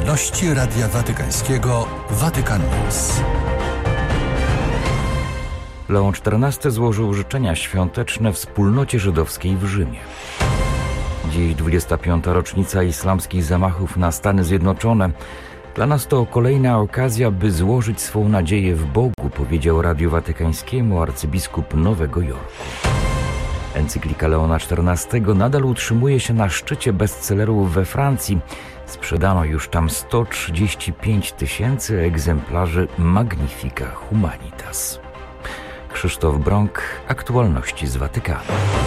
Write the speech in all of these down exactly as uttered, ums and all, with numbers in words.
Aktualności Radia Watykańskiego Vatican News. Leon czternasty złożył życzenia świąteczne wspólnocie żydowskiej w Rzymie. Dziś dwudziesta piąta rocznica islamskich zamachów na Stany Zjednoczone. Dla nas to kolejna okazja, by złożyć swą nadzieję w Bogu, powiedział Radiu Watykańskiemu arcybiskup Nowego Jorku. Encyklika Leona czternastego nadal utrzymuje się na szczycie bestsellerów we Francji. Sprzedano już tam sto trzydzieści pięć tysięcy egzemplarzy Magnifica Humanitas. Krzysztof Brąk, aktualności z Watykanu.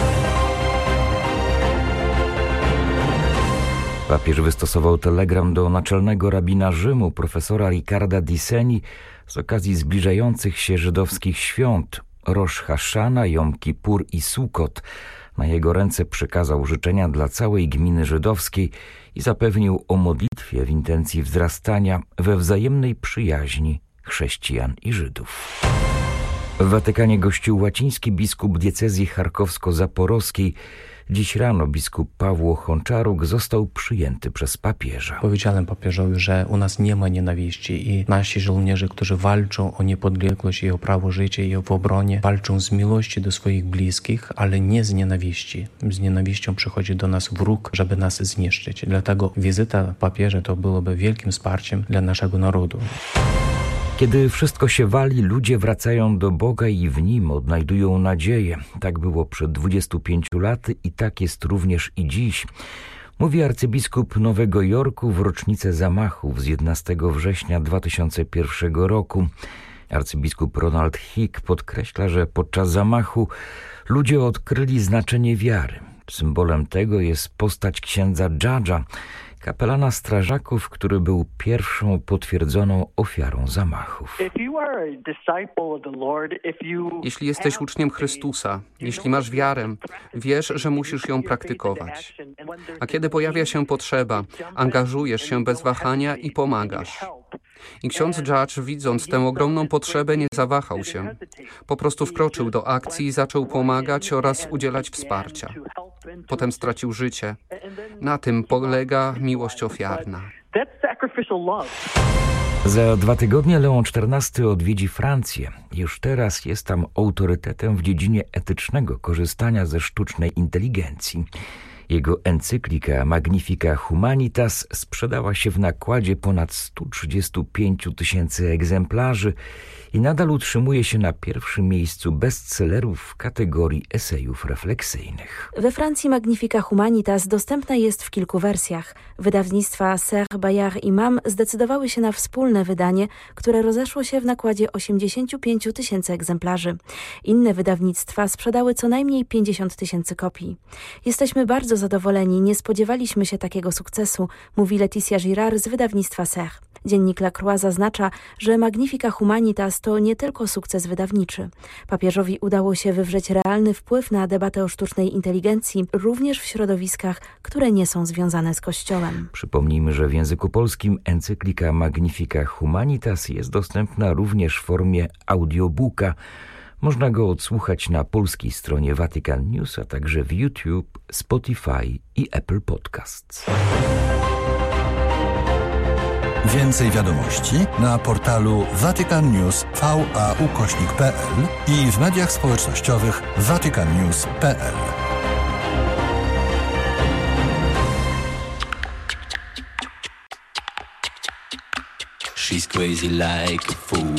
Papież wystosował telegram do naczelnego rabina Rzymu, profesora Riccarda Di Seni, z okazji zbliżających się żydowskich świąt Rosh Hashana, Jom Kippur i Sukkot. Na jego ręce przekazał życzenia dla całej gminy żydowskiej i zapewnił o modlitwie w intencji wzrastania we wzajemnej przyjaźni chrześcijan i Żydów. W Watykanie gościł łaciński biskup diecezji charkowsko-zaporowskiej. Dziś rano biskup Pawło Honczaruk został przyjęty przez papieża. Powiedziałem papieżowi, że u nas nie ma nienawiści i nasi żołnierze, którzy walczą o niepodległość i o prawo życia i w obronie, walczą z miłości do swoich bliskich, ale nie z nienawiści. Z nienawiścią przychodzi do nas wróg, żeby nas zniszczyć. Dlatego wizyta papieża to byłoby wielkim wsparciem dla naszego narodu. Kiedy wszystko się wali, ludzie wracają do Boga i w Nim odnajdują nadzieję. Tak było przed dwudziestu pięciu laty i tak jest również i dziś. Mówi arcybiskup Nowego Jorku w rocznicę zamachów z jedenastego września dwa tysiące pierwszego roku. Arcybiskup Ronald Hick podkreśla, że podczas zamachu ludzie odkryli znaczenie wiary. Symbolem tego jest postać księdza Dżadża, kapelana strażaków, który był pierwszą potwierdzoną ofiarą zamachów. Jeśli jesteś uczniem Chrystusa, jeśli masz wiarę, wiesz, że musisz ją praktykować. A kiedy pojawia się potrzeba, angażujesz się bez wahania i pomagasz. I ksiądz Dżadż, widząc tę ogromną potrzebę, nie zawahał się. Po prostu wkroczył do akcji i zaczął pomagać oraz udzielać wsparcia. Potem stracił życie. Na tym polega miłość ofiarna. Za dwa tygodnie Leon czternasty odwiedzi Francję. Już teraz jest tam autorytetem w dziedzinie etycznego korzystania ze sztucznej inteligencji. Jego encyklika Magnifica Humanitas sprzedała się w nakładzie ponad sto trzydzieści pięć tysięcy egzemplarzy i nadal utrzymuje się na pierwszym miejscu bestsellerów w kategorii esejów refleksyjnych. We Francji Magnifica Humanitas dostępna jest w kilku wersjach. Wydawnictwa Serre, Bayard i Mam zdecydowały się na wspólne wydanie, które rozeszło się w nakładzie osiemdziesiąt pięć tysięcy egzemplarzy. Inne wydawnictwa sprzedały co najmniej pięćdziesiąt tysięcy kopii. Jesteśmy bardzo zadowoleni, nie spodziewaliśmy się takiego sukcesu, mówi Laetitia Girard z wydawnictwa Serre. Dziennik La Croix zaznacza, że Magnifica Humanitas to nie tylko sukces wydawniczy. Papieżowi udało się wywrzeć realny wpływ na debatę o sztucznej inteligencji, również w środowiskach, które nie są związane z Kościołem. Przypomnijmy, że w języku polskim encyklika Magnifica Humanitas jest dostępna również w formie audiobooka. Można go odsłuchać na polskiej stronie Vatican News, a także w YouTube, Spotify i Apple Podcasts. Więcej wiadomości na portalu vaticannews kropka v a ukośnik kropka p l i w mediach społecznościowych vaticannews kropka p l. She's crazy like a fool.